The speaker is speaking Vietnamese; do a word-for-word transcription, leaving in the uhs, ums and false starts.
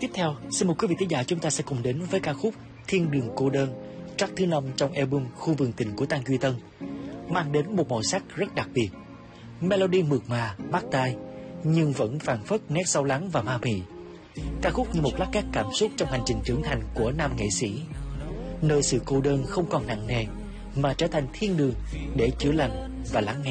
Tiếp theo, xin mời quý vị thính giả chúng ta sẽ cùng đến với ca khúc Thiên Đường Cô Đơn, track thứ năm trong album Khu Vườn Tình của Tăng Duy Tân, mang đến một màu sắc rất đặc biệt. Melody mượt mà, bắt tai, nhưng vẫn phảng phất nét sâu lắng và ma mị. Ca khúc như một lát cát cảm xúc trong hành trình trưởng thành của nam nghệ sĩ, nơi sự cô đơn không còn nặng nề mà trở thành thiên đường để chữa lành và lắng nghe.